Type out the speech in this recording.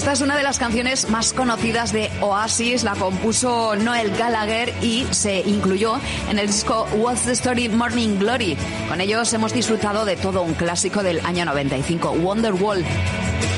Esta es una de las canciones más conocidas de Oasis, la compuso Noel Gallagher y se incluyó en el disco What's the Story Morning Glory. Con ellos hemos disfrutado de todo un clásico del año 95, Wonderwall.